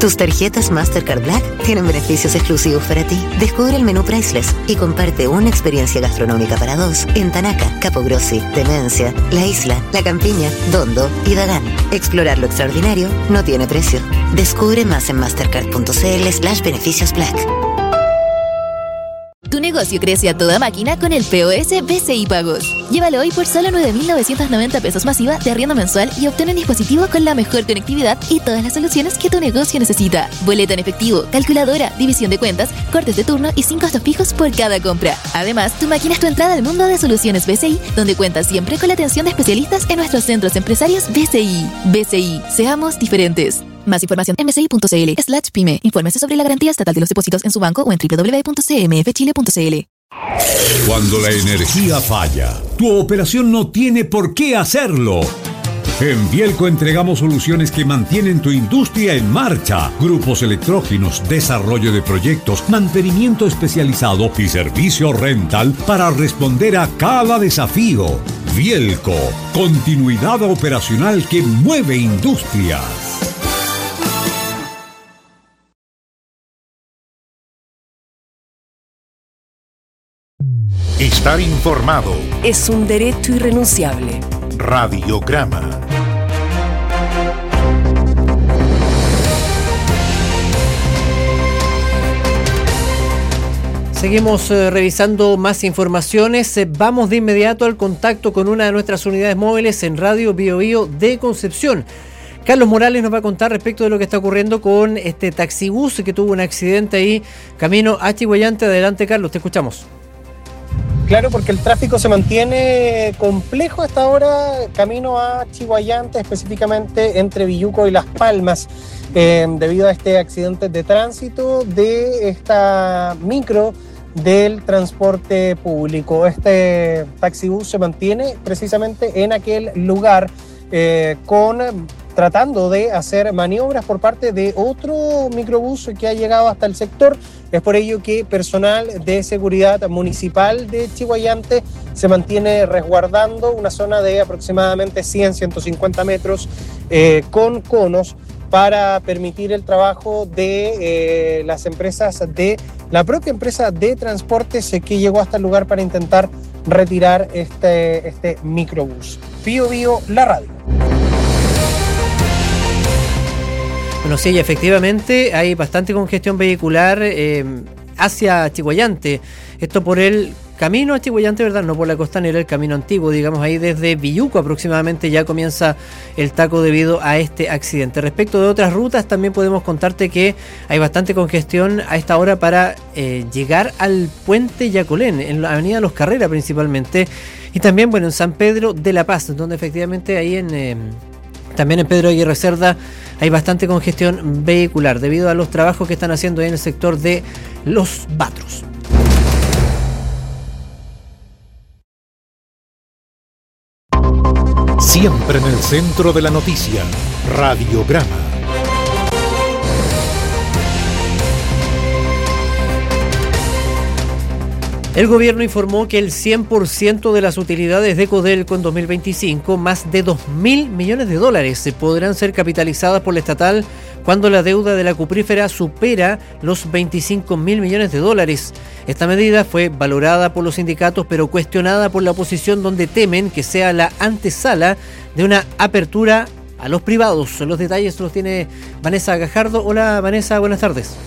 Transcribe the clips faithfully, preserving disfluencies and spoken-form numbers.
Tus tarjetas Mastercard Black tienen beneficios exclusivos para ti. Descubre el menú Priceless y comparte una experiencia gastronómica para dos en Tanaka, Capogrossi, Demencia, La Isla, La Campiña, Dondo y Dagán. Explorar lo extraordinario no tiene precio. Descubre más en mastercard.cl slash beneficios Black. Tu negocio crece a toda máquina con el P O S B C I Pagos. Llévalo hoy por solo nueve mil novecientos noventa pesos masiva de arriendo mensual y obtén un dispositivo con la mejor conectividad y todas las soluciones que tu negocio necesita. Boleta en efectivo, calculadora, división de cuentas, cortes de turno y sin costos fijos por cada compra. Además, tu máquina es tu entrada al mundo de soluciones B C I, donde cuentas siempre con la atención de especialistas en nuestros centros empresarios B C I. B C I, seamos diferentes. Más información en bci.cl slash pyme. Infórmese sobre la garantía estatal de los depósitos en su banco o en doble u doble u doble u punto c m f chile punto c l. Cuando la energía falla, tu operación no tiene por qué hacerlo. En Vielco entregamos soluciones que mantienen tu industria en marcha. Grupos electrógenos, desarrollo de proyectos, mantenimiento especializado y servicio rental para responder a cada desafío. Vielco, continuidad operacional que mueve industrias. Estar informado es un derecho irrenunciable. Radiograma. Seguimos eh, revisando más informaciones. Eh, vamos de inmediato al contacto con una de nuestras unidades móviles en Radio Bio Bio de Concepción. Carlos Morales nos va a contar respecto de lo que está ocurriendo con este taxibús que tuvo un accidente ahí camino a Chiguayante. Adelante, Carlos, te escuchamos. Claro, porque el tráfico se mantiene complejo hasta ahora, camino a Chiguayante, específicamente entre Villuco y Las Palmas, eh, debido a este accidente de tránsito de esta micro del transporte público. Este taxibús se mantiene precisamente en aquel lugar eh, con... tratando de hacer maniobras por parte de otro microbús que ha llegado hasta el sector. Es por ello que personal de seguridad municipal de Chiguayante se mantiene resguardando una zona de aproximadamente cien a ciento cincuenta metros eh, con conos para permitir el trabajo de eh, las empresas, de la propia empresa de transportes que llegó hasta el lugar para intentar retirar este, este microbús. Bio Bio, la radio. Bueno, sí, efectivamente hay bastante congestión vehicular eh, hacia Chiguayante. Esto por el camino a Chiguayante, ¿verdad? No por la costanera, el camino antiguo, digamos, ahí desde Villuco aproximadamente ya comienza el taco debido a este accidente. Respecto de otras rutas, también podemos contarte que hay bastante congestión a esta hora para eh, llegar al puente Yacolén, en la avenida Los Carreras principalmente, y también, bueno, en San Pedro de la Paz, donde efectivamente ahí en... Eh, También en Pedro Aguirre Cerda hay bastante congestión vehicular debido a los trabajos que están haciendo ahí en el sector de Los Batros. Siempre en el centro de la noticia. Radiograma. El gobierno informó que el cien por ciento de las utilidades de Codelco en dos mil veinticinco, más de dos mil millones de dólares, se podrán ser capitalizadas por la estatal cuando la deuda de la cuprífera supera los veinticinco mil millones de dólares. Esta medida fue valorada por los sindicatos, pero cuestionada por la oposición, donde temen que sea la antesala de una apertura a los privados. Los detalles los tiene Vanessa Gajardo. Hola, Vanessa, buenas tardes.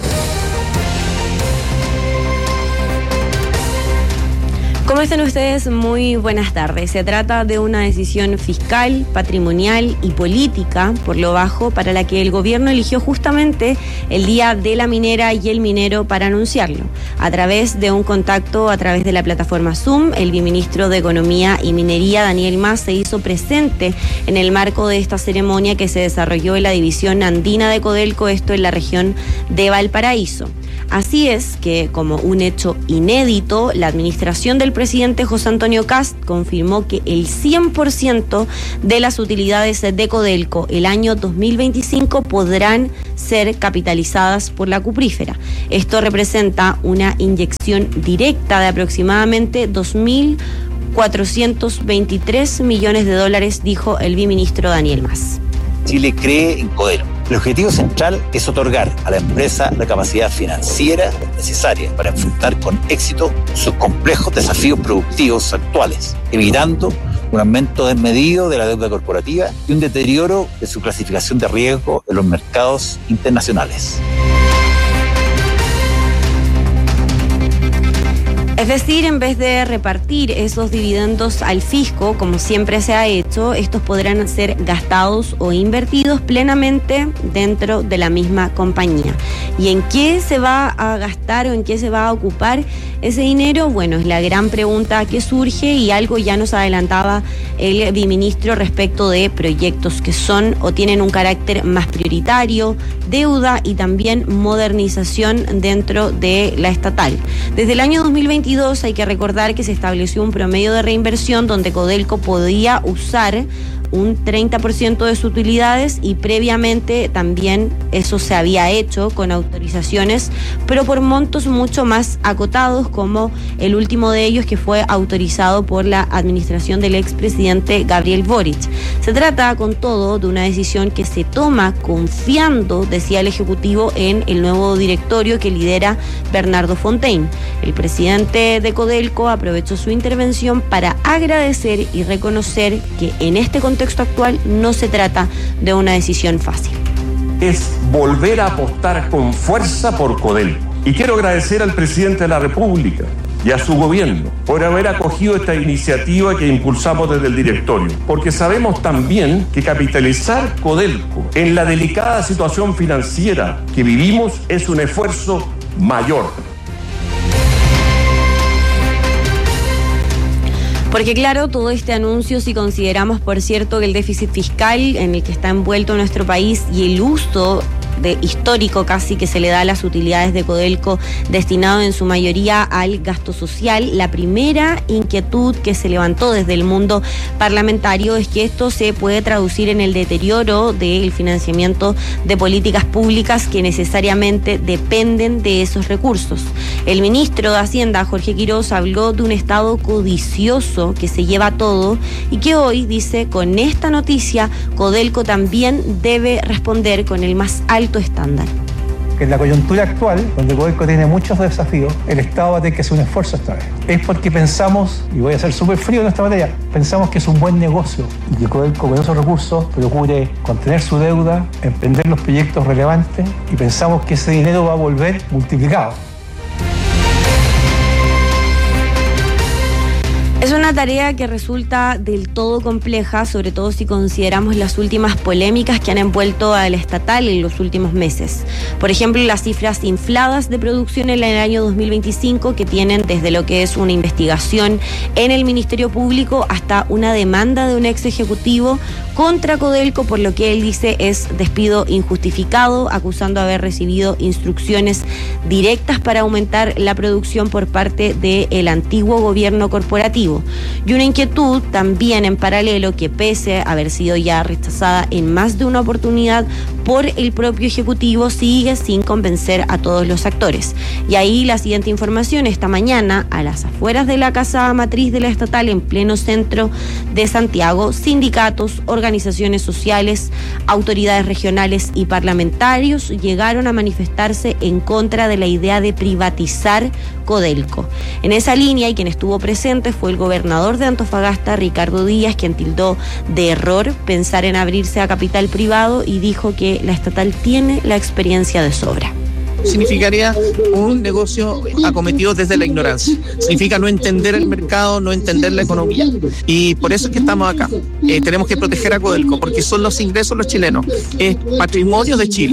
¿Cómo están ustedes? Muy buenas tardes. Se trata de una decisión fiscal, patrimonial y política, por lo bajo, para la que el gobierno eligió justamente el día de la minera y el minero para anunciarlo. A través de un contacto a través de la plataforma Zoom, el viceministro de Economía y Minería, Daniel Mas, se hizo presente en el marco de esta ceremonia que se desarrolló en la división andina de Codelco, esto en la región de Valparaíso. Así es que, como un hecho inédito, la administración del presidente José Antonio Kast confirmó que el cien por ciento de las utilidades de Codelco el año dos mil veinticinco podrán ser capitalizadas por la cuprífera. Esto representa una inyección directa de aproximadamente dos mil cuatrocientos veintitrés millones de dólares, dijo el viceministro Daniel Mas. Chile cree en Codelco. El objetivo central es otorgar a la empresa la capacidad financiera necesaria para enfrentar con éxito sus complejos desafíos productivos actuales, evitando un aumento desmedido de la deuda corporativa y un deterioro de su clasificación de riesgo en los mercados internacionales. Es decir, en vez de repartir esos dividendos al fisco, como siempre se ha hecho, estos podrán ser gastados o invertidos plenamente dentro de la misma compañía. ¿Y en qué se va a gastar o en qué se va a ocupar ese dinero? Bueno, es la gran pregunta que surge y algo ya nos adelantaba el viceministro respecto de proyectos que son o tienen un carácter más prioritario, deuda y también modernización dentro de la estatal. Desde el año dos mil veintidós hay que recordar que se estableció un promedio de reinversión donde Codelco podía usar un treinta por ciento de sus utilidades y previamente también eso se había hecho con autorizaciones, pero por montos mucho más acotados, como el último de ellos que fue autorizado por la administración del expresidente Gabriel Boric. Se trata con todo de una decisión que se toma confiando, decía el Ejecutivo, en el nuevo directorio que lidera Bernardo Fontaine. El presidente de Codelco aprovechó su intervención para agradecer y reconocer que en este contexto contexto actual no se trata de una decisión fácil. Es volver a apostar con fuerza por Codelco. Y quiero agradecer al presidente de la República y a su gobierno por haber acogido esta iniciativa que impulsamos desde el directorio, porque sabemos también que capitalizar Codelco en la delicada situación financiera que vivimos es un esfuerzo mayor. Porque claro, todo este anuncio, si consideramos, por cierto, que el déficit fiscal en el que está envuelto nuestro país y el uso de histórico casi que se le da a las utilidades de Codelco destinado en su mayoría al gasto social, la primera inquietud que se levantó desde el mundo parlamentario es que esto se puede traducir en el deterioro del financiamiento de políticas públicas que necesariamente dependen de esos recursos. El ministro de Hacienda, Jorge Quiroz, habló de un Estado codicioso que se lleva todo y que hoy, dice, con esta noticia, Codelco también debe responder con el más alto estándar. En la coyuntura actual, donde Codelco tiene muchos desafíos, el Estado va a tener que hacer un esfuerzo esta vez. Es porque pensamos, y voy a ser súper frío en esta materia, pensamos que es un buen negocio y que Codelco con esos recursos procure contener su deuda, emprender los proyectos relevantes y pensamos que ese dinero va a volver multiplicado. Es una tarea que resulta del todo compleja, sobre todo si consideramos las últimas polémicas que han envuelto al estatal en los últimos meses. Por ejemplo, las cifras infladas de producción en el año dos mil veinticinco, que tienen desde lo que es una investigación en el Ministerio Público hasta una demanda de un ex ejecutivo contra Codelco por lo que él dice es despido injustificado, acusando haber recibido instrucciones directas para aumentar la producción por parte del antiguo gobierno corporativo. Y una inquietud también en paralelo que, pese a haber sido ya rechazada en más de una oportunidad por el propio Ejecutivo, sigue sin convencer a todos los actores. Y ahí la siguiente información: esta mañana, a las afueras de la casa matriz de la estatal, en pleno centro de Santiago, sindicatos, organizaciones sociales, autoridades regionales y parlamentarios llegaron a manifestarse en contra de la idea de privatizar Codelco. En esa línea, y quien estuvo presente fue el gobernador de Antofagasta, Ricardo Díaz, quien tildó de error pensar en abrirse a capital privado y dijo que la estatal tiene la experiencia de sobra. Significaría un negocio acometido desde la ignorancia. Significa no entender el mercado, no entender la economía. Y por eso es que estamos acá. Eh, tenemos que proteger a Codelco, porque son los ingresos los chilenos. Es patrimonio de Chile.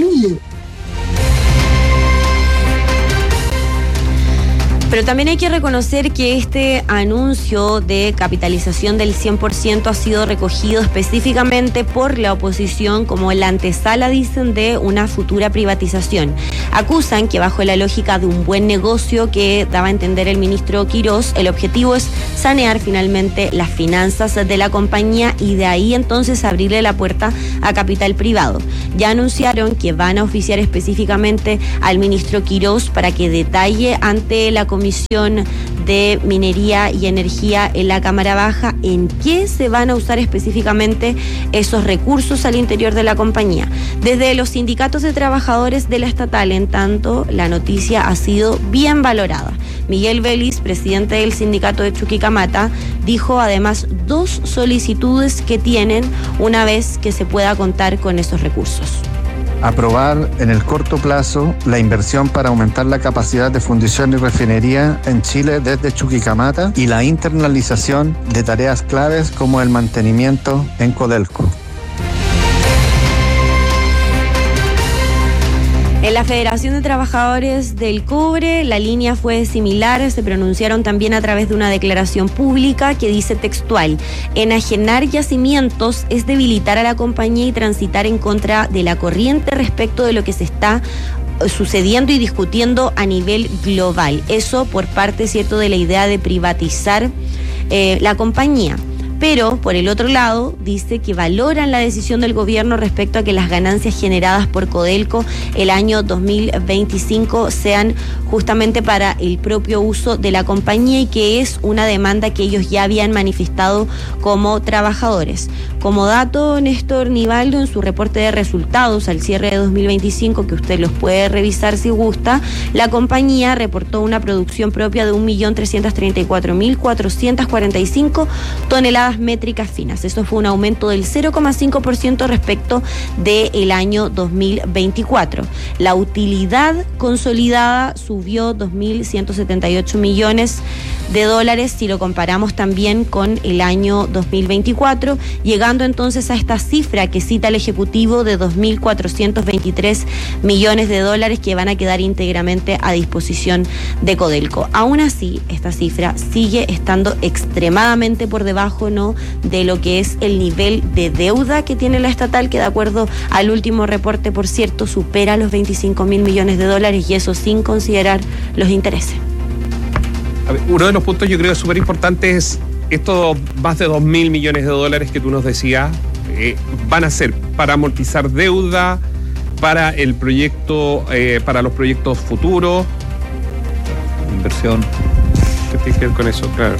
Pero también hay que reconocer que este anuncio de capitalización del cien por ciento ha sido recogido específicamente por la oposición como la antesala, dicen, de una futura privatización. Acusan que bajo la lógica de un buen negocio que daba a entender el ministro Quirós, el objetivo es sanear finalmente las finanzas de la compañía y de ahí entonces abrirle la puerta a capital privado. Ya anunciaron que van a oficiar específicamente al ministro Quirós para que detalle ante la Comisión de Minería y Energía en la Cámara Baja en qué se van a usar específicamente esos recursos al interior de la compañía. Desde los sindicatos de trabajadores de la estatal, en tanto, la noticia ha sido bien valorada. Miguel Vélez, presidente del sindicato de Chuquicamata, dijo además dos solicitudes que tienen una vez que se pueda contar con esos recursos. Aprobar en el corto plazo la inversión para aumentar la capacidad de fundición y refinería en Chile desde Chuquicamata y la internalización de tareas claves como el mantenimiento en Codelco. En la Federación de Trabajadores del Cobre, la línea fue similar, se pronunciaron también a través de una declaración pública que dice textual: enajenar yacimientos es debilitar a la compañía y transitar en contra de la corriente respecto de lo que se está sucediendo y discutiendo a nivel global. Eso por parte, cierto, de la idea de privatizar eh, la compañía. Pero, por el otro lado, dice que valoran la decisión del gobierno respecto a que las ganancias generadas por Codelco el año dos mil veinticinco sean justamente para el propio uso de la compañía y que es una demanda que ellos ya habían manifestado como trabajadores. Como dato, Néstor Nivaldo, en su reporte de resultados al cierre de dos mil veinticinco, que usted los puede revisar si gusta, la compañía reportó una producción propia de un millón trescientos treinta y cuatro mil cuatrocientos cuarenta y cinco toneladas métricas finas. Eso fue un aumento del cero coma cinco por ciento respecto del año dos mil veinticuatro. La utilidad consolidada subió dos mil ciento setenta y ocho millones de dólares si lo comparamos también con el año dos mil veinticuatro, llegando entonces a esta cifra que cita el Ejecutivo de dos mil cuatrocientos veintitrés millones de dólares que van a quedar íntegramente a disposición de Codelco. Aún así, esta cifra sigue estando extremadamente por debajo, ¿no?, de lo que es el nivel de deuda que tiene la estatal, que de acuerdo al último reporte, por cierto, supera los veinticinco mil millones de dólares, y eso sin considerar los intereses. A ver, uno de los puntos yo creo súper importante es estos más de dos mil millones de dólares que tú nos decías, eh, van a ser para amortizar deuda, para el proyecto, eh, para los proyectos futuros. Inversión. ¿Qué tiene que ver con eso? Claro.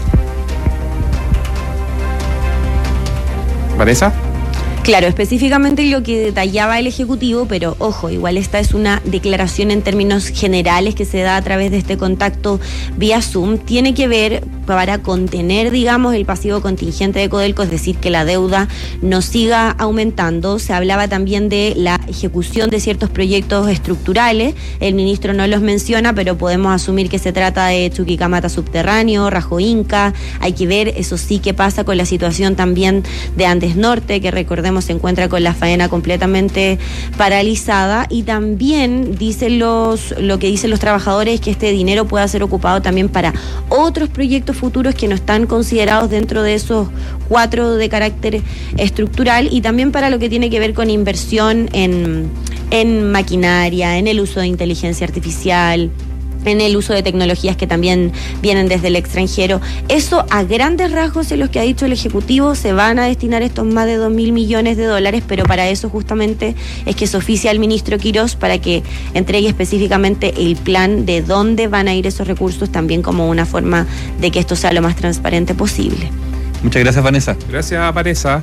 ¿Vanessa? Claro, específicamente lo que detallaba el Ejecutivo, pero ojo, igual esta es una declaración en términos generales que se da a través de este contacto vía Zoom, tiene que ver para contener, digamos, el pasivo contingente de Codelco, es decir, que la deuda no siga aumentando. Se hablaba también de la ejecución de ciertos proyectos estructurales, el ministro no los menciona, pero podemos asumir que se trata de Chuquicamata Subterráneo, Rajo Inca, hay que ver, eso sí, qué pasa con la situación también de Andes Norte, que recordemos se encuentra con la faena completamente paralizada, y también dicen los, lo que dicen los trabajadores es que este dinero pueda ser ocupado también para otros proyectos futuros que no están considerados dentro de esos cuatro de carácter estructural, y también para lo que tiene que ver con inversión en, en maquinaria, en el uso de inteligencia artificial, en el uso de tecnologías que también vienen desde el extranjero. Eso a grandes rasgos en los que ha dicho el Ejecutivo se van a destinar estos más de dos mil millones de dólares, pero para eso justamente es que se oficia al ministro Quirós para que entregue específicamente el plan de dónde van a ir esos recursos, también como una forma de que esto sea lo más transparente posible. Muchas gracias, Vanessa. Gracias, Vanessa.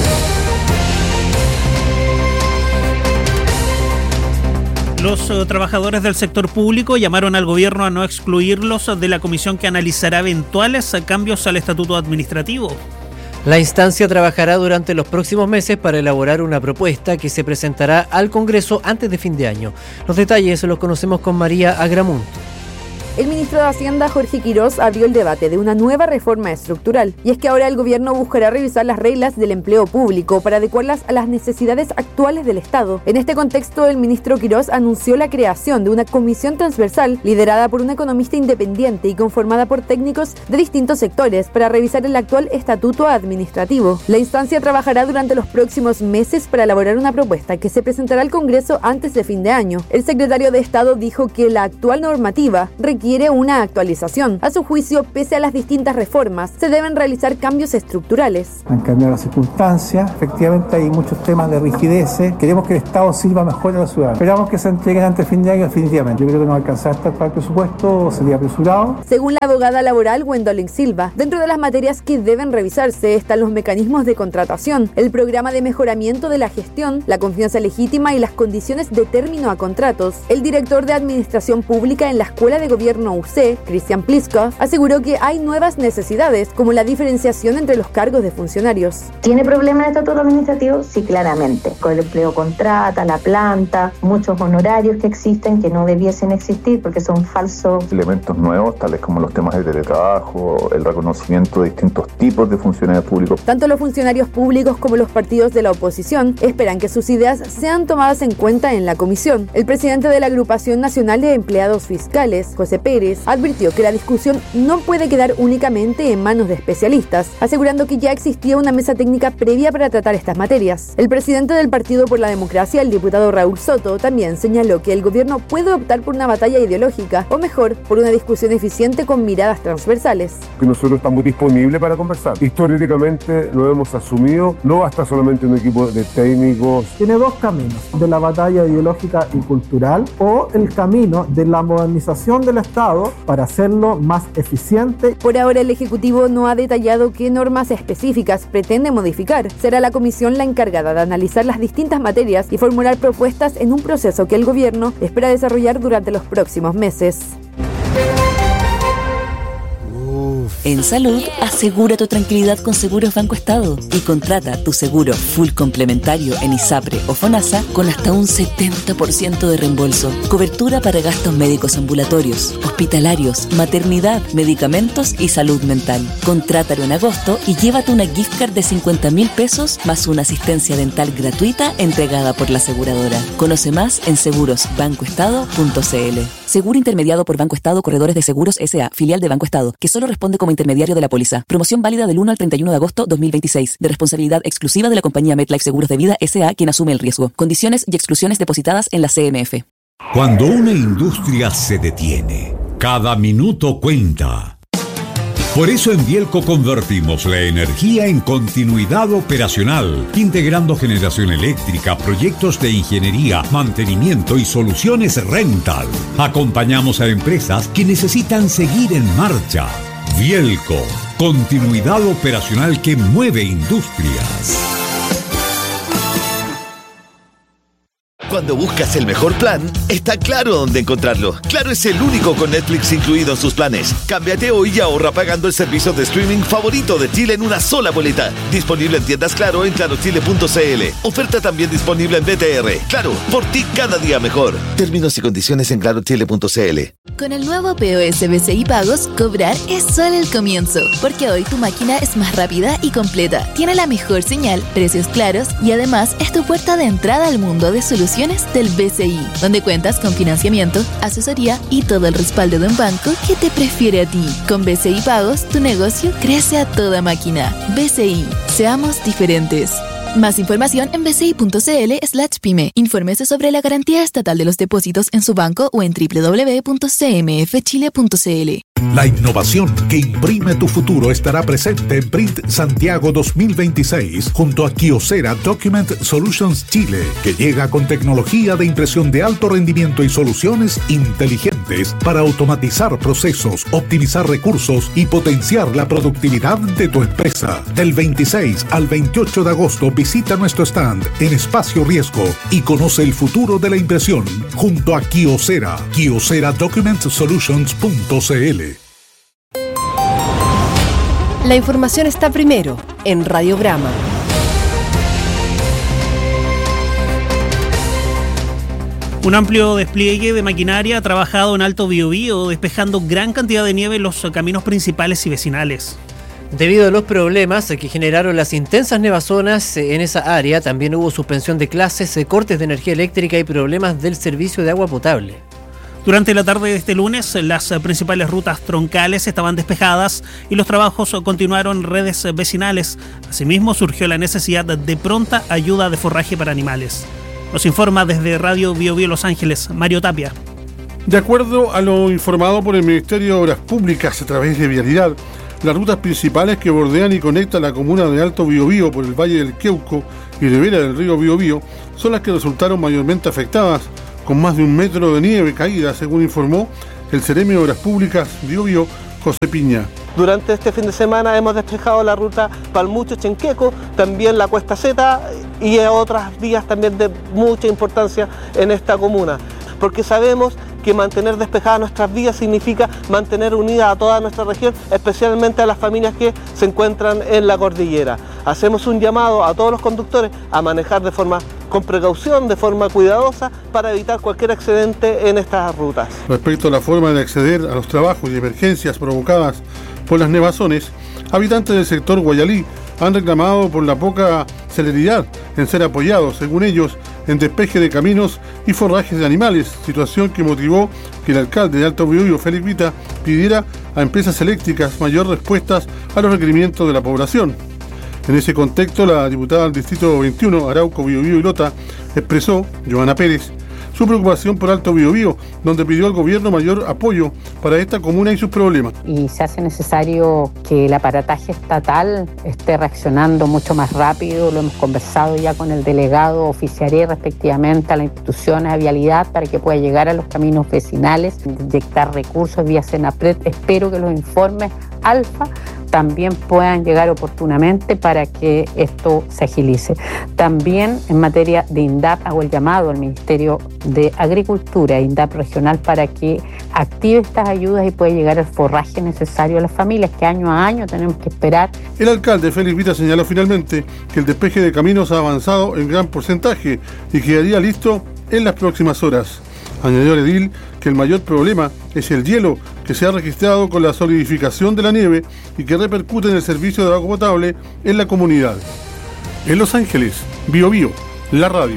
Los uh, trabajadores del sector público llamaron al gobierno a no excluirlos de la comisión que analizará eventuales cambios al estatuto administrativo. La instancia trabajará durante los próximos meses para elaborar una propuesta que se presentará al Congreso antes de fin de año. Los detalles los conocemos con María Agramunt. el ministro de Hacienda, Jorge Quirós, abrió el debate de una nueva reforma estructural. Y es que ahora el gobierno buscará revisar las reglas del empleo público para adecuarlas a las necesidades actuales del Estado. En este contexto, el ministro Quirós anunció la creación de una comisión transversal liderada por un economista independiente y conformada por técnicos de distintos sectores para revisar el actual estatuto administrativo. La instancia trabajará durante los próximos meses para elaborar una propuesta que se presentará al Congreso antes de fin de año. El secretario de Estado dijo que la actual normativa requiere una actualización. A su juicio, pese a las distintas reformas, se deben realizar cambios estructurales. Han cambiado las circunstancias, efectivamente hay muchos temas de rigideces. Queremos que el Estado sirva mejor a la ciudad. Esperamos que se entreguen antes de fin de año definitivamente. Yo creo que no alcanzará hasta para el presupuesto, sería apresurado. Según la abogada laboral Gwendolyn Silva, dentro de las materias que deben revisarse están los mecanismos de contratación, el programa de mejoramiento de la gestión, la confianza legítima y las condiciones de término a contratos. El director de Administración Pública en la Escuela de Gobierno U C, Christian Pliskov, aseguró que hay nuevas necesidades, como la diferenciación entre los cargos de funcionarios. ¿Tiene problemas el estatuto administrativo? Sí, claramente. Con el empleo contrata, la planta, muchos honorarios que existen que no debiesen existir porque son falsos. Elementos nuevos, tales como los temas de teletrabajo, el reconocimiento de distintos tipos de funcionarios públicos. Tanto los funcionarios públicos como los partidos de la oposición esperan que sus ideas sean tomadas en cuenta en la comisión. El presidente de la Agrupación Nacional de Empleados Fiscales, José Pérez, advirtió que la discusión no puede quedar únicamente en manos de especialistas, asegurando que ya existía una mesa técnica previa para tratar estas materias. El presidente del Partido por la Democracia, el diputado Raúl Soto, también señaló que el gobierno puede optar por una batalla ideológica, o mejor, por una discusión eficiente con miradas transversales. Que nosotros estamos disponibles para conversar. Históricamente lo hemos asumido, no basta solamente un equipo de técnicos. Tiene dos caminos, de la batalla ideológica y cultural o el camino de la modernización del Estado para hacerlo más eficiente. Por ahora el Ejecutivo no ha detallado qué normas específicas pretende modificar. Será la comisión la encargada de analizar las distintas materias y formular propuestas en un proceso que el gobierno espera desarrollar durante los próximos meses. En salud, asegura tu tranquilidad con Seguros Banco Estado y contrata tu seguro full complementario en ISAPRE o FONASA con hasta un setenta por ciento de reembolso. Cobertura para gastos médicos ambulatorios, hospitalarios, maternidad, medicamentos y salud mental. Contrátalo en agosto y llévate una gift card de cincuenta mil pesos más una asistencia dental gratuita entregada por la aseguradora. Conoce más en seguros banco estado punto c l. Seguro intermediado por Banco Estado Corredores de Seguros S A, filial de Banco Estado, que solo responde como intermediario de la póliza. Promoción válida del uno al treinta y uno de agosto dos mil veintiséis. De responsabilidad exclusiva de la compañía MetLife Seguros de Vida S A, quien asume el riesgo. Condiciones y exclusiones depositadas en la C M F. Cuando una industria se detiene, cada minuto cuenta. Por eso en Bielco convertimos la energía en continuidad operacional, integrando generación eléctrica, proyectos de ingeniería, mantenimiento y soluciones rental. Acompañamos a empresas que necesitan seguir en marcha. Bielco, continuidad operacional que mueve industrias. Cuando buscas el mejor plan, está Claro dónde encontrarlo. Claro es el único con Netflix incluido en sus planes. Cámbiate hoy y ahorra pagando el servicio de streaming favorito de Chile en una sola boleta. Disponible en tiendas Claro en claro chile punto c l. Oferta también disponible en B T R. Claro, por ti cada día mejor. Términos y condiciones en claro chile punto c l. Con el nuevo P O S B C I Pagos, cobrar es solo el comienzo. Porque hoy tu máquina es más rápida y completa. Tiene la mejor señal, precios claros y además es tu puerta de entrada al mundo de soluciones del B C I, donde cuentas con financiamiento, asesoría y todo el respaldo de un banco que te prefiere a ti. Con B C I Pagos, tu negocio crece a toda máquina. B C I, seamos diferentes. Más información en b c i punto c l slash pyme. Infórmese sobre la garantía estatal de los depósitos en su banco o en w w w punto c m f chile punto c l. La innovación que imprime tu futuro estará presente en Print Santiago dos mil veintiséis junto a Kyocera Document Solutions Chile, que llega con tecnología de impresión de alto rendimiento y soluciones inteligentes para automatizar procesos, optimizar recursos y potenciar la productividad de tu empresa. Del veintiséis al veintiocho de agosto visita nuestro stand en Espacio Riesgo y conoce el futuro de la impresión junto a Kyocera, kyocera document solutions punto c l. La información está primero en Radiograma. Un amplio despliegue de maquinaria ha trabajado en Alto Biobío, despejando gran cantidad de nieve en los caminos principales y vecinales. Debido a los problemas que generaron las intensas nevazonas en esa área, también hubo suspensión de clases, cortes de energía eléctrica y problemas del servicio de agua potable. Durante la tarde de este lunes, las principales rutas troncales estaban despejadas y los trabajos continuaron en redes vecinales. Asimismo, surgió la necesidad de pronta ayuda de forraje para animales. Nos informa desde Radio Biobío Los Ángeles, Mario Tapia. De acuerdo a lo informado por el Ministerio de Obras Públicas a través de Vialidad, las rutas principales que bordean y conectan la comuna de Alto Biobío por el Valle del Queuco y ribera del río Biobío son las que resultaron mayormente afectadas, con más de un metro de nieve caída, según informó el Seremi de Obras Públicas Biobío, José Piña. Durante este fin de semana hemos despejado la ruta Palmucho-Chenqueco, también la Cuesta Z y otras vías también de mucha importancia en esta comuna, porque sabemos que mantener despejadas nuestras vías significa mantener unida a toda nuestra región, especialmente a las familias que se encuentran en la cordillera. Hacemos un llamado a todos los conductores a manejar de forma con precaución, de forma cuidadosa, para evitar cualquier accidente en estas rutas. Respecto a la forma de acceder a los trabajos y emergencias provocadas por las nevazones, habitantes del sector Guayalí han reclamado por la poca celeridad en ser apoyados, según ellos, en despeje de caminos y forrajes de animales, situación que motivó que el alcalde de Alto Biobío, Félix Vita, pidiera a empresas eléctricas mayor respuestas a los requerimientos de la población. En ese contexto, la diputada del Distrito veintiuno, Arauco, Biobío y Lota, expresó, Joana Pérez, su preocupación por Alto Biobío, donde pidió al gobierno mayor apoyo para esta comuna y sus problemas. Y se hace necesario que el aparataje estatal esté reaccionando mucho más rápido. Lo hemos conversado ya con el delegado, oficiaré respectivamente a la institución de vialidad para que pueda llegar a los caminos vecinales, inyectar recursos vía Senapred. Espero que los informes Alfa también puedan llegar oportunamente para que esto se agilice. También en materia de INDAP hago el llamado al Ministerio de Agricultura, INDAP regional, para que active estas ayudas y pueda llegar el forraje necesario a las familias que año a año tenemos que esperar. El alcalde Félix Vita señaló finalmente que el despeje de caminos ha avanzado en gran porcentaje y quedaría listo en las próximas horas. Añadió el edil que el mayor problema es el hielo que se ha registrado con la solidificación de la nieve y que repercute en el servicio de agua potable en la comunidad. En Los Ángeles, Biobío, la radio.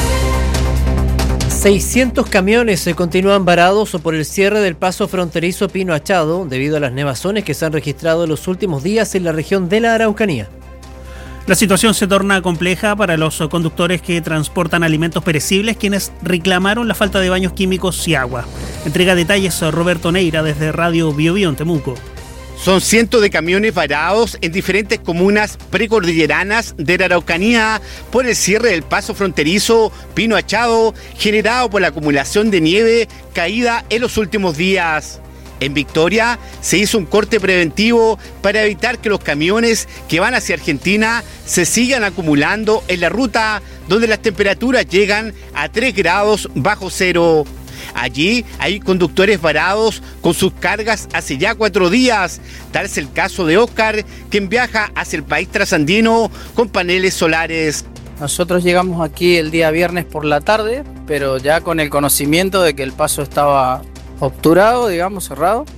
seiscientos camiones se continúan varados por el cierre del paso fronterizo Pino Achado debido a las nevazones que se han registrado en los últimos días en la región de la Araucanía. La situación se torna compleja para los conductores que transportan alimentos perecibles, quienes reclamaron la falta de baños químicos y agua. Entrega detalles a Roberto Neira desde Radio Biobío en Temuco. Son cientos de camiones varados en diferentes comunas precordilleranas de la Araucanía por el cierre del paso fronterizo Pino Achado, generado por la acumulación de nieve caída en los últimos días. En Victoria se hizo un corte preventivo para evitar que los camiones que van hacia Argentina se sigan acumulando en la ruta, donde las temperaturas llegan a tres grados bajo cero. Allí hay conductores varados con sus cargas hace ya cuatro días. Tal es el caso de Oscar, quien viaja hacia el país trasandino con paneles solares. Nosotros llegamos aquí el día viernes por la tarde, pero ya con el conocimiento de que el paso estaba obturado, digamos, cerrado,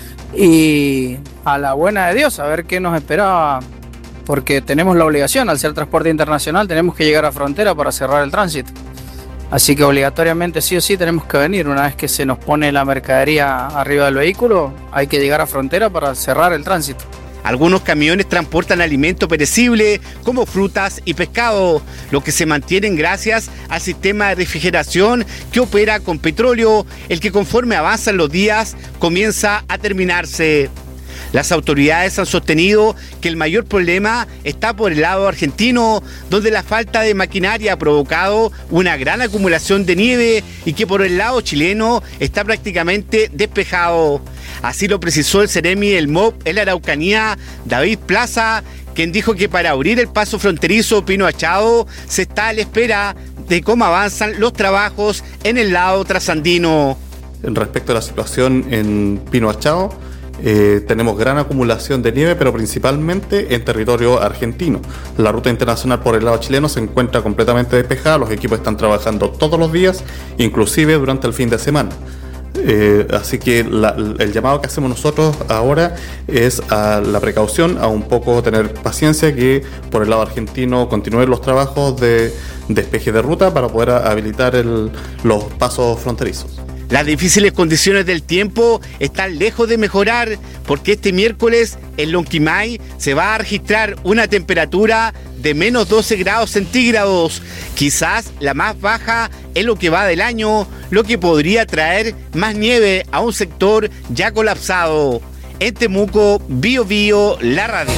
y a la buena de Dios, a ver qué nos esperaba, porque tenemos la obligación, al ser transporte internacional, tenemos que llegar a frontera para cerrar el tránsito. Así que obligatoriamente sí o sí tenemos que venir. Una vez que se nos pone la mercadería arriba del vehículo, hay que llegar a frontera para cerrar el tránsito. Algunos camiones transportan alimento perecible como frutas y pescado, lo que se mantienen gracias al sistema de refrigeración que opera con petróleo, el que conforme avanzan los días comienza a terminarse. Las autoridades han sostenido que el mayor problema está por el lado argentino, donde la falta de maquinaria ha provocado una gran acumulación de nieve y que por el lado chileno está prácticamente despejado. Así lo precisó el Seremi del M O B en la Araucanía, David Plaza, quien dijo que para abrir el paso fronterizo Pino Achado se está a la espera de cómo avanzan los trabajos en el lado trasandino. Respecto a la situación en Pino Achado, Eh, tenemos gran acumulación de nieve, pero principalmente en territorio argentino. La ruta internacional por el lado chileno se encuentra completamente despejada, los equipos están trabajando todos los días, inclusive durante el fin de semana. Eh, así que la, el llamado que hacemos nosotros ahora es a la precaución, a un poco tener paciencia, que por el lado argentino continúen los trabajos de despeje de ruta para poder habilitar el, los pasos fronterizos. Las difíciles condiciones del tiempo están lejos de mejorar, porque este miércoles en Lonquimay se va a registrar una temperatura de menos doce grados centígrados, quizás la más baja en lo que va del año, lo que podría traer más nieve a un sector ya colapsado. En Temuco, Bio Bio, la radio.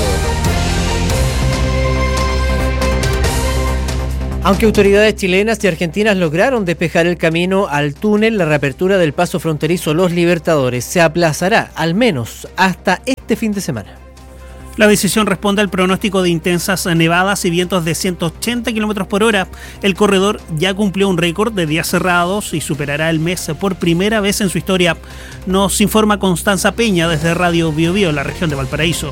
Aunque autoridades chilenas y argentinas lograron despejar el camino al túnel, la reapertura del paso fronterizo Los Libertadores se aplazará al menos hasta este fin de semana. La decisión responde al pronóstico de intensas nevadas y vientos de ciento ochenta kilómetros por hora. El corredor ya cumplió un récord de días cerrados y superará el mes por primera vez en su historia. Nos informa Constanza Peña desde Radio Bio Bio, la región de Valparaíso.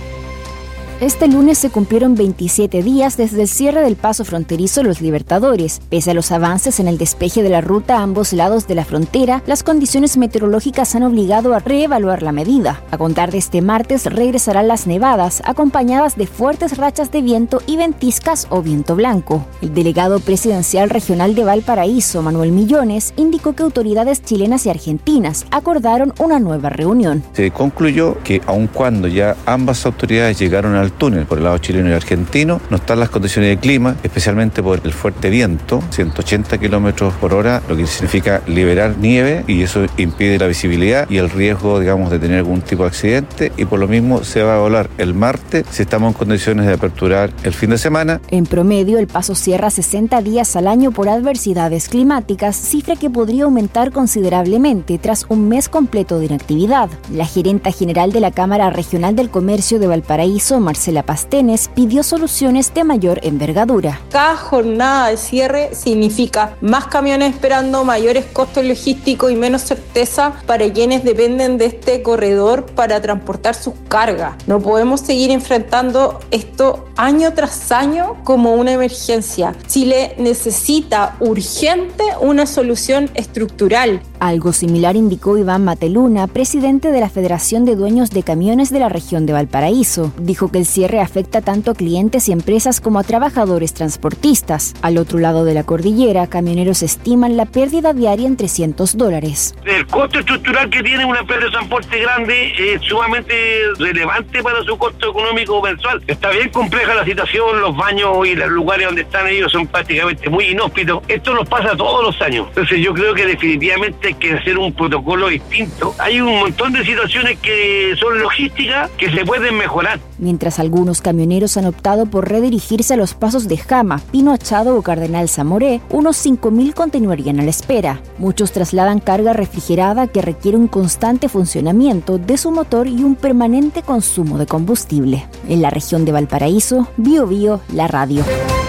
Este lunes se cumplieron veintisiete días desde el cierre del paso fronterizo Los Libertadores. Pese a los avances en el despeje de la ruta a ambos lados de la frontera, las condiciones meteorológicas han obligado a reevaluar la medida. A contar de este martes regresarán las nevadas, acompañadas de fuertes rachas de viento y ventiscas o viento blanco. El delegado presidencial regional de Valparaíso, Manuel Millones, indicó que autoridades chilenas y argentinas acordaron una nueva reunión. Se concluyó que aun cuando ya ambas autoridades llegaron al túnel por el lado chileno y argentino, no están las condiciones de clima, especialmente por el fuerte viento, ciento ochenta kilómetros por hora, lo que significa liberar nieve, y eso impide la visibilidad y el riesgo, digamos, de tener algún tipo de accidente, y por lo mismo se va a volar el martes si estamos en condiciones de aperturar el fin de semana. En promedio, el paso cierra sesenta días al año por adversidades climáticas, cifra que podría aumentar considerablemente tras un mes completo de inactividad. La gerenta general de la Cámara Regional del Comercio de Valparaíso, Marcela Pastenes, pidió soluciones de mayor envergadura. Cada jornada de cierre significa más camiones esperando, mayores costos logísticos y menos certeza para quienes dependen de este corredor para transportar sus cargas. No podemos seguir enfrentando esto año tras año como una emergencia. Chile necesita urgente una solución estructural. Algo similar indicó Iván Mateluna, presidente de la Federación de Dueños de Camiones de la región de Valparaíso. Dijo que el cierre afecta tanto a clientes y empresas como a trabajadores transportistas. Al otro lado de la cordillera, camioneros estiman la pérdida diaria en trescientos dólares. El costo estructural que tiene una empresa de transporte grande es sumamente relevante para su costo económico mensual. Está bien compleja la situación, los baños y los lugares donde están ellos son prácticamente muy inhóspitos. Esto nos pasa todos los años. Entonces yo creo que definitivamente hay que hacer un protocolo distinto. Hay un montón de situaciones que son logísticas que se pueden mejorar. Mientras algunos camioneros han optado por redirigirse a los pasos de Jama, Pino Achado o Cardenal Zamoré, unos cinco mil continuarían a la espera. Muchos trasladan carga refrigerada que requiere un constante funcionamiento de su motor y un permanente consumo de combustible. En la región de Valparaíso, Bio Bio, la radio.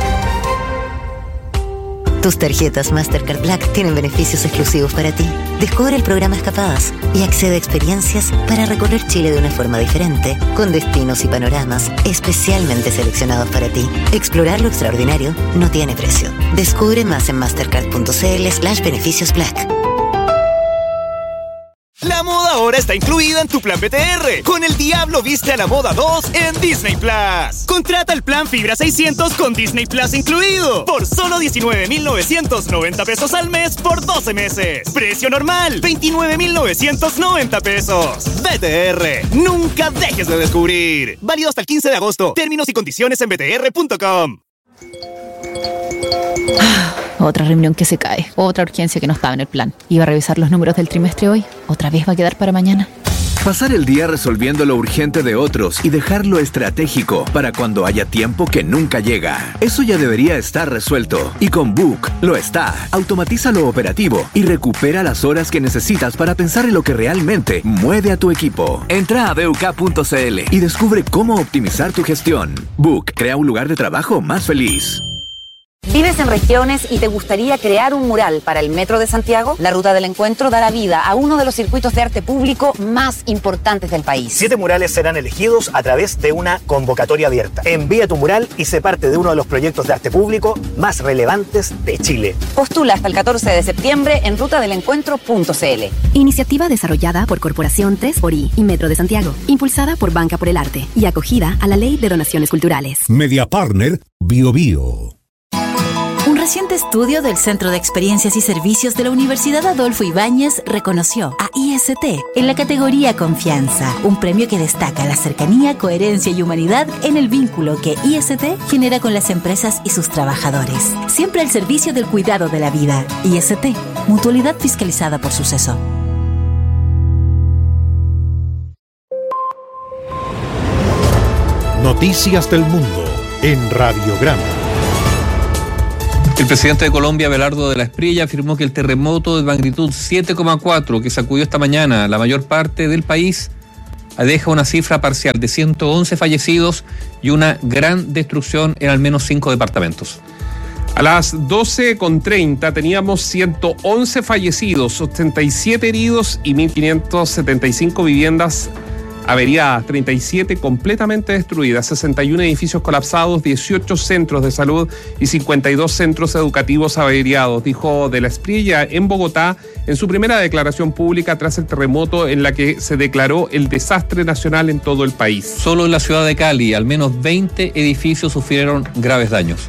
Tus tarjetas Mastercard Black tienen beneficios exclusivos para ti. Descubre el programa Escapadas y accede a experiencias para recorrer Chile de una forma diferente, con destinos y panoramas especialmente seleccionados para ti. Explorar lo extraordinario no tiene precio. Descubre más en mastercard.cl slash beneficios black. La moda ahora está incluida en tu plan B T R. Con El Diablo Viste a la Moda dos en Disney Plus. Contrata el plan Fibra seiscientos con Disney Plus incluido por solo diecinueve mil novecientos noventa pesos al mes por doce meses. Precio normal, veintinueve mil novecientos noventa pesos. B T R, nunca dejes de descubrir. Válido hasta el quince de agosto. Términos y condiciones en b t r punto com. Otra reunión que se cae, otra urgencia que no estaba en el plan. Iba a revisar los números del trimestre hoy, otra vez va a quedar para mañana. Pasar el día resolviendo lo urgente de otros y dejar lo estratégico para cuando haya tiempo que nunca llega. Eso ya debería estar resuelto. Y con Book lo está. Automatiza lo operativo y recupera las horas que necesitas para pensar en lo que realmente mueve a tu equipo. Entra a b u k punto c l y descubre cómo optimizar tu gestión. Book crea un lugar de trabajo más feliz. ¿Vives en regiones y te gustaría crear un mural para el Metro de Santiago? La Ruta del Encuentro dará vida a uno de los circuitos de arte público más importantes del país. Siete murales serán elegidos a través de una convocatoria abierta. Envía tu mural y sé parte de uno de los proyectos de arte público más relevantes de Chile. Postula hasta el catorce de septiembre en ruta del encuentro punto c l. Iniciativa desarrollada por Corporación tres por I y Metro de Santiago, impulsada por Banca por el Arte y acogida a la Ley de Donaciones Culturales. Media Partner Bio Bio. Un reciente estudio del Centro de Experiencias y Servicios de la Universidad Adolfo Ibáñez reconoció a I S T en la categoría Confianza, un premio que destaca la cercanía, coherencia y humanidad en el vínculo que I S T genera con las empresas y sus trabajadores. Siempre al servicio del cuidado de la vida. I S T, mutualidad fiscalizada por Suceso. Noticias del Mundo en Radiograma. El presidente de Colombia, Abelardo de la Espriella, afirmó que el terremoto de magnitud siete coma cuatro que sacudió esta mañana la mayor parte del país deja una cifra parcial de ciento once fallecidos y una gran destrucción en al menos cinco departamentos. A las doce con treinta teníamos ciento once fallecidos, ochenta y siete heridos y mil quinientas setenta y cinco viviendas averiadas, treinta y siete completamente destruidas, sesenta y uno edificios colapsados, dieciocho centros de salud y cincuenta y dos centros educativos averiados, dijo de la Espriella en Bogotá en su primera declaración pública tras el terremoto en la que se declaró el desastre nacional en todo el país. Solo en la ciudad de Cali, al menos veinte edificios sufrieron graves daños.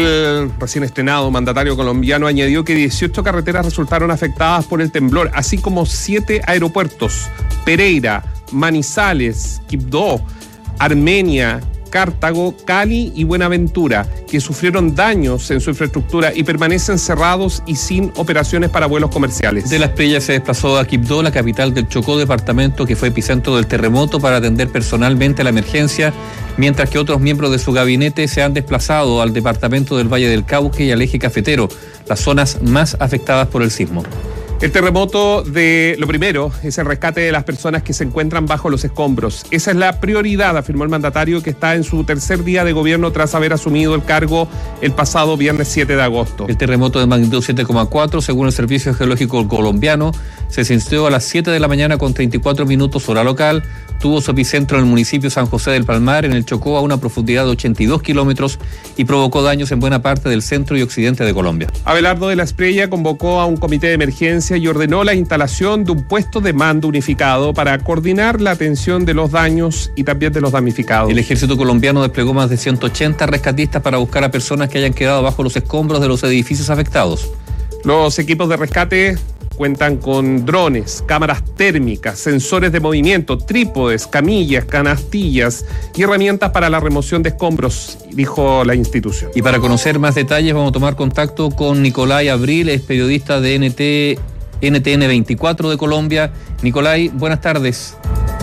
El recién estrenado mandatario colombiano añadió que dieciocho carreteras resultaron afectadas por el temblor, así como siete aeropuertos: Pereira, Manizales, Quibdó, Armenia, Cartago, Cali y Buenaventura, que sufrieron daños en su infraestructura y permanecen cerrados y sin operaciones para vuelos comerciales. De la Espriella se desplazó a Quibdó, la capital del Chocó, departamento que fue epicentro del terremoto, para atender personalmente la emergencia, mientras que otros miembros de su gabinete se han desplazado al departamento del Valle del Cauca y al Eje Cafetero, las zonas más afectadas por el sismo. El terremoto de lo primero es el rescate de las personas que se encuentran bajo los escombros. Esa es la prioridad, afirmó el mandatario, que está en su tercer día de gobierno tras haber asumido el cargo el pasado viernes siete de agosto. El terremoto de magnitud siete coma cuatro, según el Servicio Geológico Colombiano, se sintió a las siete de la mañana con treinta y cuatro minutos hora local. Tuvo su epicentro en el municipio San José del Palmar, en el Chocó, a una profundidad de ochenta y dos kilómetros, y provocó daños en buena parte del centro y occidente de Colombia. Abelardo de la Espriella convocó a un comité de emergencia y ordenó la instalación de un puesto de mando unificado para coordinar la atención de los daños y también de los damnificados. El ejército colombiano desplegó más de ciento ochenta rescatistas para buscar a personas que hayan quedado bajo los escombros de los edificios afectados. Los equipos de rescate cuentan con drones, cámaras térmicas, sensores de movimiento, trípodes, camillas, canastillas y herramientas para la remoción de escombros, dijo la institución. Y para conocer más detalles vamos a tomar contacto con Nicolai Abril, es periodista de N T, N T N veinticuatro de Colombia. Nicolai, buenas tardes.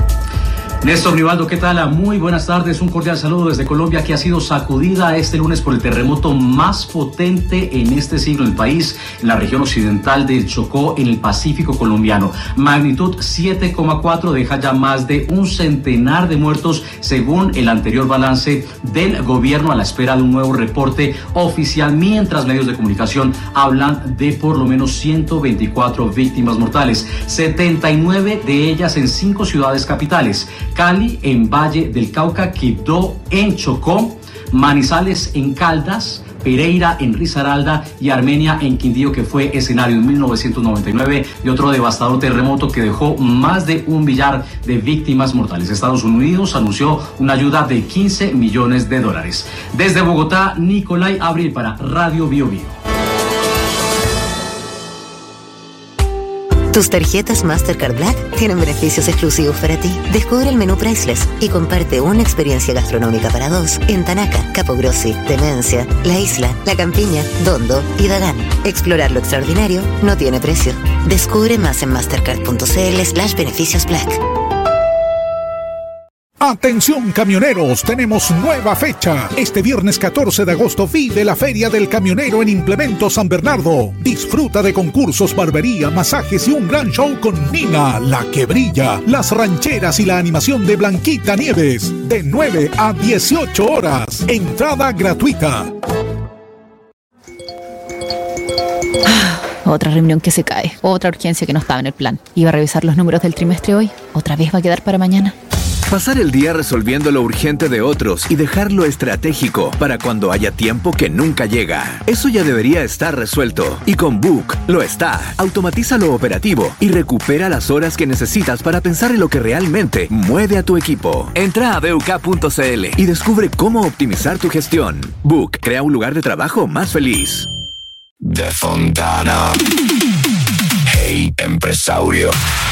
Néstor Rivaldo, ¿qué tal? Muy buenas tardes, un cordial saludo desde Colombia, que ha sido sacudida este lunes por el terremoto más potente en este siglo en el país, en la región occidental del Chocó, en el Pacífico colombiano. Magnitud siete coma cuatro, deja ya más de un centenar de muertos, según el anterior balance del gobierno, a la espera de un nuevo reporte oficial, mientras medios de comunicación hablan de por lo menos ciento veinticuatro víctimas mortales, setenta y nueve de ellas en cinco ciudades capitales: Cali, en Valle del Cauca, Quibdó, en Chocó, Manizales, en Caldas, Pereira, en Risaralda, y Armenia, en Quindío, que fue escenario en mil novecientos noventa y nueve de otro devastador terremoto que dejó más de un millar de víctimas mortales. Estados Unidos anunció una ayuda de quince millones de dólares. Desde Bogotá, Nicolai Abril para Radio Bio Bio. Tus tarjetas Mastercard Black tienen beneficios exclusivos para ti. Descubre el menú Priceless y comparte una experiencia gastronómica para dos en Tanaca, Capo Grossi, Demencia, La Isla, La Campiña, Dondo y Dagán. Explorar lo extraordinario no tiene precio. Descubre más en mastercard.cl slash beneficios black. Atención camioneros, tenemos nueva fecha. Este viernes catorce de agosto vive la Feria del Camionero en Implemento San Bernardo. Disfruta de concursos, barbería, masajes y un gran show con Nina, la que brilla, las rancheras y la animación de Blanquita Nieves. De nueve a dieciocho horas. Entrada gratuita. Otra reunión que se cae. Otra urgencia que no estaba en el plan. Iba a revisar los números del trimestre hoy. ¿Otra vez va a quedar para mañana? Pasar el día resolviendo lo urgente de otros y dejar lo estratégico para cuando haya tiempo que nunca llega. Eso ya debería estar resuelto. Y con Book lo está. Automatiza lo operativo y recupera las horas que necesitas para pensar en lo que realmente mueve a tu equipo. Entra a b u k punto c l y descubre cómo optimizar tu gestión. Book crea un lugar de trabajo más feliz. De Fontana. Hey, empresario.